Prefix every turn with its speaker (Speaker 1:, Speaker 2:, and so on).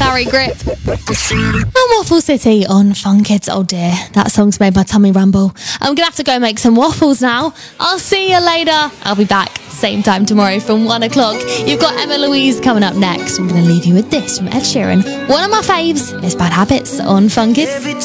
Speaker 1: Larry Grip. And Waffle City on Fun Kids. Oh dear, that song's made my tummy rumble. I'm going to have to go make some waffles now. I'll see you later. I'll be back same time tomorrow from 1 o'clock. You've got Emma Louise coming up next. I'm going to leave you with this from Ed Sheeran. One of my faves is Bad Habits on Fun Kids.